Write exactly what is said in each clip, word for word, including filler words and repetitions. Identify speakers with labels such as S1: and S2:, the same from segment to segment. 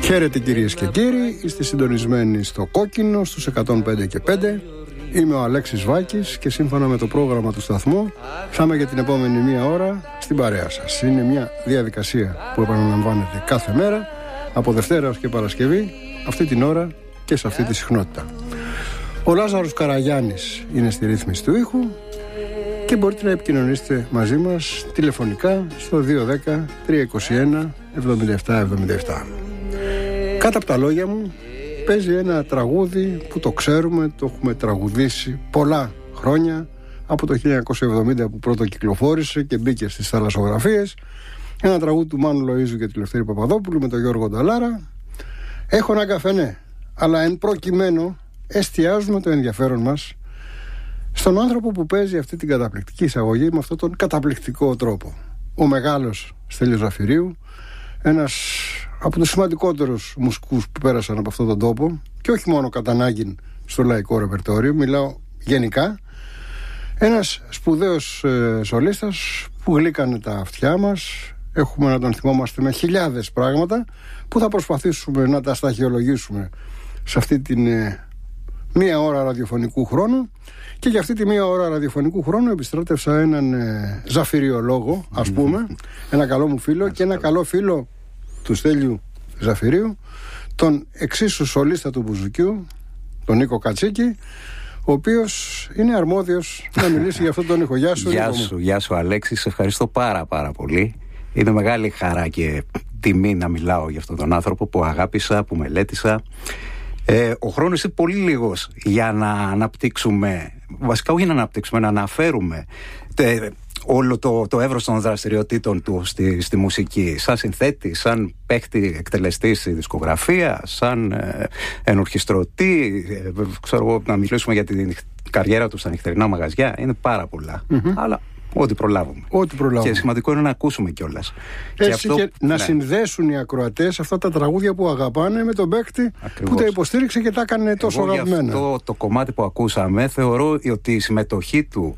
S1: Χαίρετε κυρίες και κύριοι, είστε συντονισμένοι στο Κόκκινο στους εκατόν πέντε και πέντε. Είμαι ο Αλέξης Βάκης και σύμφωνα με το πρόγραμμα του σταθμού θα είμαι για την επόμενη μία ώρα στην παρέα σας. Είναι μια διαδικασία που επαναλαμβάνεται κάθε μέρα, από Δευτέρα ως και Παρασκευή, αυτή την ώρα και σε αυτή τη συχνότητα. Ο Λάζαρος Καραγιάννης είναι στη ρύθμιση του ήχου και μπορείτε να επικοινωνήσετε μαζί μας τηλεφωνικά στο δύο ένα μηδέν τρία είκοσι ένα εβδομήντα επτά εβδομήντα επτά. Κάτω από τα λόγια μου παίζει ένα τραγούδι που το ξέρουμε, το έχουμε τραγουδήσει πολλά χρόνια, από το χίλια εννιακόσια εβδομήντα που πρώτο κυκλοφόρησε και μπήκε στις θαλασσογραφίες. Ένα τραγούδι του Μάνου Λοΐζου και του Λευτέρη Παπαδόπουλου με τον Γιώργο Νταλάρα. Έχω ένα καφενέ, αλλά εν προκειμένου εστιάζουμε το ενδιαφέρον μας στον άνθρωπο που παίζει αυτή την καταπληκτική εισαγωγή με αυτόν τον καταπληκτικό τρόπο. Ο μεγάλος Στέλιος Ζαφυρίου, ένας από τους σημαντικότερους μουσικούς που πέρασαν από αυτόν τον τόπο, και όχι μόνο κατά ανάγκη στο λαϊκό ρεπερτόριο, μιλάω γενικά. Ένας σπουδαίος ε, σολίστας που γλύκανε τα αυτιά μας. Έχουμε να τον θυμόμαστε με χιλιάδες πράγματα που θα προσπαθήσουμε να τα σταχυολογήσουμε σε αυτή την ε, μία ώρα ραδιοφωνικού χρόνου. Και για αυτή τη μία ώρα ραδιοφωνικού χρόνου επιστράτευσα έναν ε, ζαφυριολόγο, ας πούμε, ένα καλό μου φίλο και ένα καλό φίλο του Στέλιου Ζαφυρίου, τον εξίσου σολίστα του μπουζουκιού, τον Νίκο Κατσίκη, ο οποίος είναι αρμόδιος να μιλήσει για αυτόν τον ήχο. Γεια σου,
S2: Γεια σου, γεια σου Αλέξη, σε ευχαριστώ πάρα πάρα πολύ. Είναι μεγάλη χαρά και τιμή να μιλάω για αυτόν τον άνθρωπο που αγάπησα, που μελέτησα. Ε, ο χρόνος είναι πολύ λίγος για να αναπτύξουμε, βασικά όχι να αναπτύξουμε, να αναφέρουμε τε, όλο το, το εύρος των δραστηριοτήτων του στη, στη μουσική, σαν συνθέτη, σαν παίχτη εκτελεστή στη δισκογραφία, σαν ε, ενορχιστρωτή, ε, ξέρω εγώ, να μιλήσουμε για την καριέρα του στα νυχτερινά μαγαζιά. Είναι πάρα πολλά, mm-hmm. αλλά ό,τι προλάβουμε.
S1: Ό,τι προλάβουμε.
S2: Και σημαντικό είναι να ακούσουμε κιόλας.
S1: Έτσι και, αυτό, και να ναι. συνδέσουν οι ακροατές αυτά τα τραγούδια που αγαπάνε με τον παίκτη που τα υποστήριξε και τα έκανε τόσο αγαπημένα.
S2: Αυτό το κομμάτι που ακούσαμε θεωρώ ότι η συμμετοχή του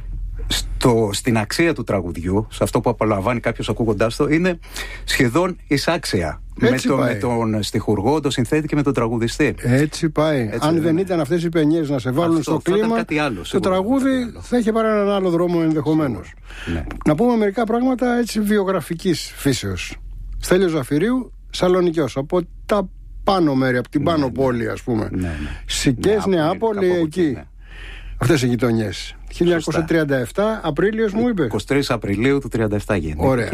S2: στο, στην αξία του τραγουδιού, σε αυτό που απολαμβάνει κάποιος ακούγοντάς το, είναι σχεδόν εισάξια. Με, το, με τον στιχουργό, τον συνθέτη και με τον τραγουδιστή.
S1: Έτσι πάει. Έτσι, Αν δεν ήταν αυτές οι παινιές να σε βάλουν αυτό, στο κλίμα,
S2: άλλο,
S1: το τραγούδι θα είχε πάρει έναν άλλο δρόμο ενδεχομένως. Ναι. Να πούμε μερικά πράγματα έτσι βιογραφικής φύσεως. Στέλιος Ζαφυρίου, Σαλονικιός, από τα πάνω μέρη, από την πάνω ναι, πόλη, ας πούμε. Ναι, ναι. Σικές, Νεάπολη, εκεί. Ναι. Αυτές οι γειτονιές. χίλια εννιακόσια τριάντα επτά, Απρίλιος μου είπε.
S2: είκοσι τρεις Απριλίου του τριάντα επτά γεννήθηκε.
S1: Ωραία.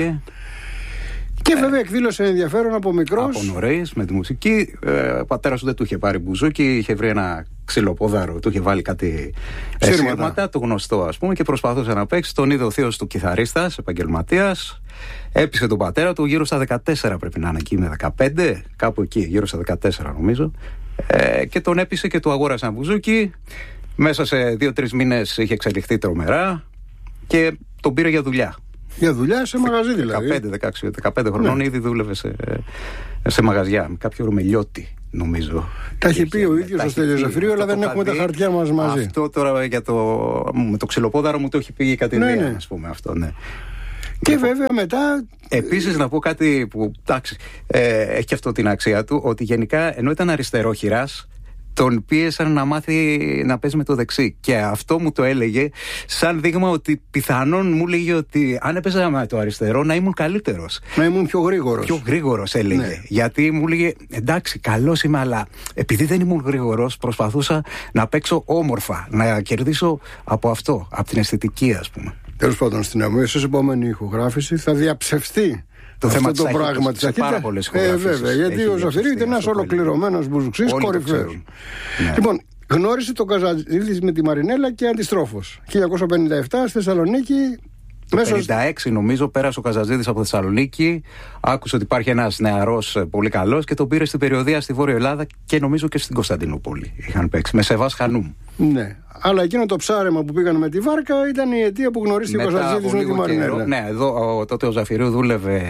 S1: Και ε, βέβαια εκδήλωσε ενδιαφέρον από μικρός.
S2: Από νωρίς με τη μουσική. Ε, ο πατέρας του δεν του είχε πάρει μπουζούκι, είχε βρει ένα ξυλοπόδαρο, του είχε βάλει κάτι σύρματα, το γνωστό ας πούμε, και προσπαθούσε να παίξει. Τον είδε ο θείος του κιθαρίστας, επαγγελματίας. Έπεισε τον πατέρα του γύρω στα δεκατέσσερα, πρέπει να είναι εκεί με δεκαπέντε, κάπου εκεί, γύρω στα δεκατέσσερα νομίζω. Ε, και τον έπεισε και του αγόρασε ένα μπουζούκι. Μέσα σε δύο-τρεις μήνες είχε εξελιχθεί τρομερά και τον πήρε για δουλειά.
S1: Για δουλειά σε μαγαζί δηλαδή.
S2: δεκαπέντε δεκαέξι, δεκαπέντε χρονών ναι. ήδη δούλευε σε, σε μαγαζιά. Με κάποιο Ρωμελιώτη, νομίζω.
S1: Τα έχει πει ο ίδιος ο Στέλιος Ζαφυρίου, αλλά δεν έχουμε τα χαρτιά μας μαζί.
S2: Αυτό τώρα για το, με το ξυλοπόδαρο μου το έχει πει κάτι ναι, ναι. ας πούμε αυτό, ναι.
S1: Και λοιπόν, βέβαια μετά.
S2: Επίσης να πω κάτι που εντάξει, ε, έχει και αυτό την αξία του, ότι γενικά ενώ ήταν αριστερόχειρας, τον πίεσαν να μάθει να παίζει με το δεξί. Και αυτό μου το έλεγε σαν δείγμα ότι πιθανόν μου έλεγε ότι αν έπαιζα με το αριστερό να ήμουν καλύτερος.
S1: Να ήμουν πιο γρήγορος.
S2: Πιο γρήγορος έλεγε. Ναι. Γιατί μου έλεγε εντάξει, καλός είμαι, αλλά επειδή δεν ήμουν γρήγορος, προσπαθούσα να παίξω όμορφα, να κερδίσω από αυτό, από την αισθητική, ας πούμε.
S1: Τέλος πάντων, στην αμέσως επόμενη ηχογράφηση θα διαψευστεί το θέμα το πράγμα της
S2: πάρα πολλές
S1: ε, βέβαια, γιατί ο Ζαφυρίου ήταν ένας ολοκληρωμένος μπουζουξής κορυφαίος. Ναι. Λοιπόν, γνώρισε τον Καζατζίδη με τη Μαρινέλα και αντιστρόφως. χίλια εννιακόσια πενήντα επτά στη Θεσσαλονίκη.
S2: Το χίλια εννιακόσια πενήντα έξι νομίζω πέρασε ο Καζατζίδης από Θεσσαλονίκη, άκουσε ότι υπάρχει ένας νεαρός πολύ καλός και τον πήρε στην περιοδεία στη Βόρεια Ελλάδα και νομίζω και στην Κωνσταντινούπολη είχαν παίξει, με Σεβάς Χανούμ.
S1: Ναι, αλλά εκείνο το ψάρεμα που πήγαν με τη βάρκα ήταν η αιτία που γνωρίστηκε ο Καζατζίδης με τη Μαρινέλα.
S2: Ναι, εδώ ο, τότε ο Ζαφυρίου δούλευε,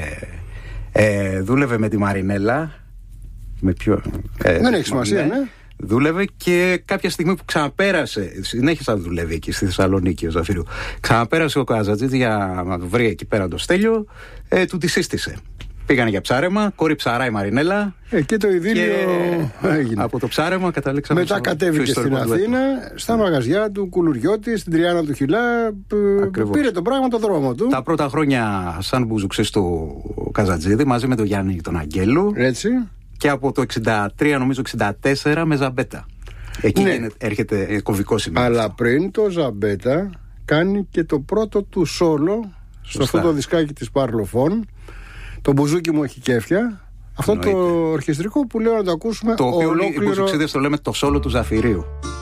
S2: ε, δούλευε με τη Μαρινέλα. Με ποιο, ε,
S1: δεν έχει σημασία, ναι.
S2: Δούλευε και κάποια στιγμή που ξαναπέρασε, συνέχισε να δουλεύει εκεί στη Θεσσαλονίκη ο Ζαφυρίου. Ξαναπέρασε ο Καζατζίδης για να βρει εκεί πέρα το Στέλιο, ε, του τη σύστησε. Πήγανε για ψάρεμα, κόρη ψαρά η Μαρινέλα.
S1: Ε, και το ειδήλιο
S2: και
S1: έγινε.
S2: Από το ψάρεμα καταλήξαμε.
S1: Μετά κατέβηκε στην Αθήνα, στα μαγαζιά του Κουλουριώτη, στην Τριάννα του Χιλά. Ακριβώς. Πήρε το πράγμα το δρόμο του.
S2: Τα πρώτα χρόνια σαν μπουζουξής του Καζατζίδη μαζί με τον Γιάννη τον Αγγέλου.
S1: Έτσι.
S2: Και από το εξήντα τρία νομίζω εξήντα τέσσερα με Ζαμπέτα. Εκεί ναι. γίνεται, έρχεται κομβικό σημείο.
S1: Αλλά πριν το Ζαμπέτα κάνει και το πρώτο του σόλο στο αυτό το δισκάκι της Παρλοφών. Το μπουζούκι μου έχει κέφια. Αυτό εννοείται. Το ορχιστρικό που λέω να το ακούσουμε.
S2: Το οποίο
S1: ολόκληρο...
S2: οι μπουζουξίδες το λέμε το σόλο του Ζαφυρίου.